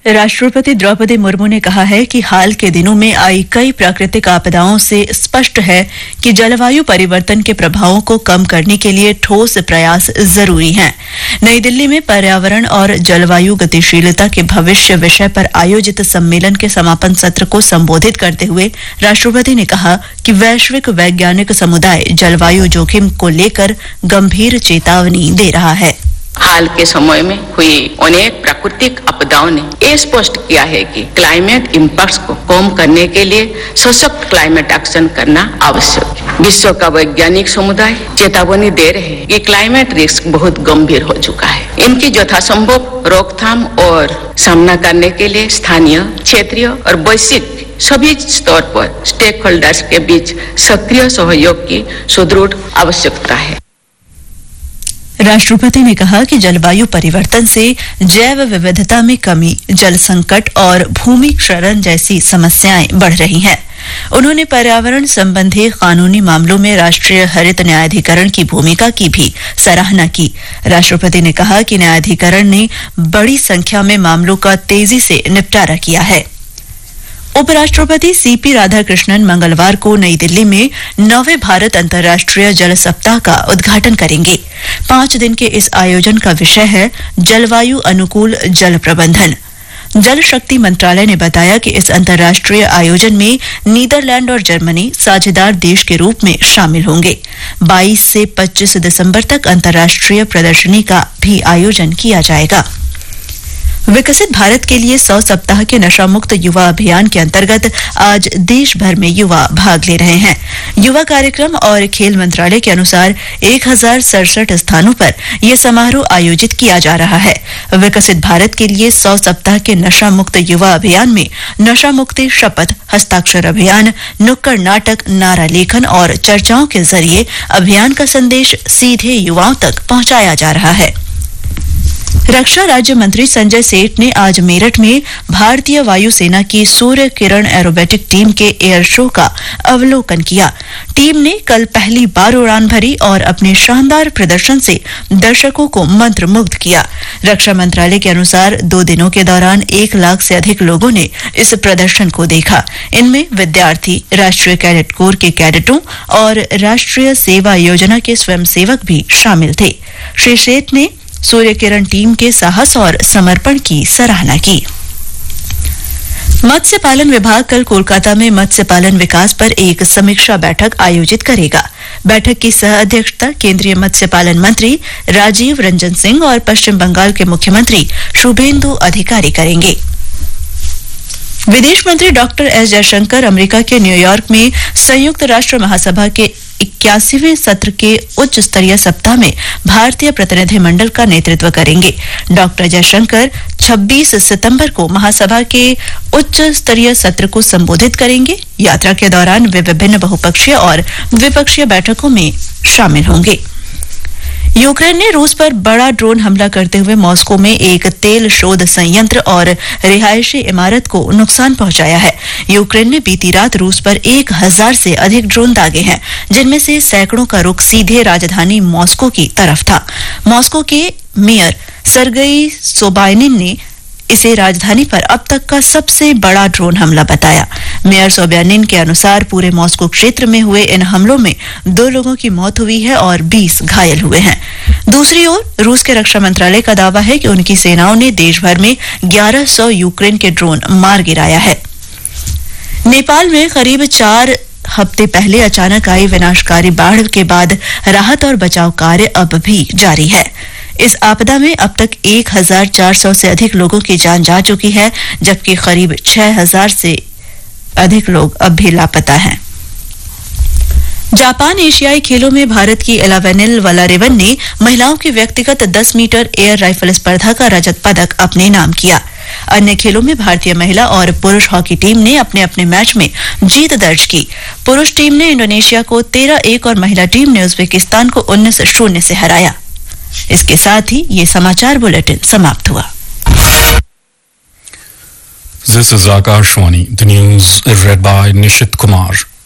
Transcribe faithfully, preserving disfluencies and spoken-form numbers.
राष्ट्रपति द्रौपदी मुर्मू ने कहा है कि हाल के दिनों में आई कई प्राकृतिक आपदाओं से स्पष्ट है कि जलवायु परिवर्तन के प्रभावों को कम करने के लिए ठोस प्रयास जरूरी हैं। नई दिल्ली में पर्यावरण और जलवायु गतिशीलता के भविष्य विषय पर आयोजित सम्मेलन के समापन सत्र को संबोधित करते हुए राष्ट्रपति ने कहा कि वैश्विक वैज्ञानिक समुदाय जलवायु जोखिम को लेकर गंभीर चेतावनी दे रहा है। हाल के समय में हुई अनेक प्राकृतिक आपदाओं ने ये स्पष्ट किया है कि क्लाइमेट इम्पैक्ट्स को कम करने के लिए सशक्त क्लाइमेट एक्शन करना आवश्यक है। विश्व का वैज्ञानिक समुदाय चेतावनी दे रहे हैं कि क्लाइमेट रिस्क बहुत गंभीर हो चुका है। इनकी यथासंभव रोकथाम और सामना करने के लिए स्थानीय, क्षेत्रीय और वैश्विक सभी स्तर पर स्टेक होल्डर्स के बीच सक्रिय सहयोग की सुदृढ़ आवश्यकता है। राष्ट्रपति ने कहा कि जलवायु परिवर्तन से जैव विविधता में कमी, जल संकट और भूमि क्षरण जैसी समस्याएं बढ़ रही हैं। उन्होंने पर्यावरण संबंधी कानूनी मामलों में राष्ट्रीय हरित न्यायाधिकरण की भूमिका की भी सराहना की। राष्ट्रपति ने कहा कि न्यायाधिकरण ने बड़ी संख्या में मामलों का तेजी से निपटारा किया है। उपराष्ट्रपति सीपी राधाकृष्णन मंगलवार को नई दिल्ली में नौवें भारत अंतर्राष्ट्रीय जल सप्ताह का उद्घाटन करेंगे। पांच दिन के इस आयोजन का विषय है जलवायु अनुकूल जल प्रबंधन। जल शक्ति मंत्रालय ने बताया कि इस अंतर्राष्ट्रीय आयोजन में नीदरलैंड और जर्मनी साझेदार देश के रूप में शामिल होंगे। बाईस से पच्चीस दिसंबर तक अंतर्राष्ट्रीय प्रदर्शनी का भी आयोजन किया जाएगा। विकसित भारत के लिए सौ सप्ताह के नशा मुक्त युवा अभियान के अंतर्गत आज देश भर में युवा भाग ले रहे हैं। युवा कार्यक्रम और खेल मंत्रालय के अनुसार एक हजार सड़सठ स्थानों पर यह समारोह आयोजित किया जा रहा है। विकसित भारत के लिए सौ सप्ताह के नशा मुक्त युवा अभियान में नशा मुक्ति शपथ, हस्ताक्षर अभियान, नुक्कड़ नाटक, नारा लेखन और चर्चाओं के जरिए अभियान का संदेश सीधे युवाओं तक पहुंचाया जा रहा है। रक्षा राज्य मंत्री संजय सेठ ने आज मेरठ में भारतीय वायुसेना की सूर्य किरण एरोबेटिक टीम के एयर शो का अवलोकन किया। टीम ने कल पहली बार उड़ान भरी और अपने शानदार प्रदर्शन से दर्शकों को मंत्रमुग्ध किया। रक्षा मंत्रालय के अनुसार दो दिनों के दौरान एक लाख से अधिक लोगों ने इस प्रदर्शन को देखा। इनमें विद्यार्थी, राष्ट्रीय कैडेट कोर के कैडेटों और राष्ट्रीय सेवा योजना के स्वयंसेवक भी शामिल थे। श्री सेठ ने सूर्य किरण टीम के साहस और समर्पण की सराहना की। मत्स्य पालन विभाग कल कोलकाता में मत्स्य पालन विकास पर एक समीक्षा बैठक आयोजित करेगा। बैठक की सह अध्यक्षता केंद्रीय मत्स्य पालन मंत्री राजीव रंजन सिंह और पश्चिम बंगाल के मुख्यमंत्री शुभेंदु अधिकारी करेंगे। विदेश मंत्री डॉक्टर एस जयशंकर अमेरिका के न्यूयॉर्क में संयुक्त राष्ट्र महासभा के इक्यासीवें सत्र के उच्च स्तरीय सप्ताह में भारतीय प्रतिनिधिमंडल का नेतृत्व करेंगे। डॉक्टर जयशंकर छब्बीस सितंबर को महासभा के उच्च स्तरीय सत्र को संबोधित करेंगे। यात्रा के दौरान वे विभिन्न बहुपक्षीय और द्विपक्षीय बैठकों में शामिल होंगे। यूक्रेन ने रूस पर बड़ा ड्रोन हमला करते हुए मॉस्को में एक तेल शोध संयंत्र और रिहायशी इमारत को नुकसान पहुंचाया है। यूक्रेन ने बीती रात रूस पर एक हजार से अधिक ड्रोन दागे हैं, जिनमें से सैकड़ों का रुख सीधे राजधानी मॉस्को की तरफ था। मॉस्को के मेयर सर्गई सोबाइनिन ने इसे राजधानी पर अब तक का सबसे बड़ा ड्रोन हमला बताया। मेयर सोबाइनिन के अनुसार पूरे मॉस्को क्षेत्र में हुए इन हमलों में दो लोगों की मौत हुई है और बीस घायल हुए हैं। दूसरी ओर रूस के रक्षा मंत्रालय का दावा है कि उनकी सेनाओं ने देश भर में ग्यारह सौ यूक्रेन के ड्रोन मार गिराया है। नेपाल में करीब चार हफ्ते पहले अचानक आई विनाशकारी बाढ़ के बाद राहत और बचाव कार्य अब भी जारी है। इस आपदा में अब तक एक हजार चार सौ से अधिक लोगों की जान जा चुकी है, जबकि करीब छह हजार से अधिक लोग अब भी लापता हैं। जापान एशियाई खेलों में भारत की एलावेनिल वलारिवन ने महिलाओं की व्यक्तिगत दस मीटर एयर राइफल स्पर्धा का रजत पदक अपने नाम किया। अन्य खेलों में भारतीय महिला और पुरुष हॉकी टीम ने अपने अपने मैच में जीत दर्ज की। पुरुष टीम ने इंडोनेशिया को तेरह एक और महिला टीम ने उज्बेकिस्तान को उन्नीस शून्य से हराया। इसके साथ ही ये समाचार बुलेटिन समाप्त हुआ। This is Akashwani. The news is read by Nishit Kumar.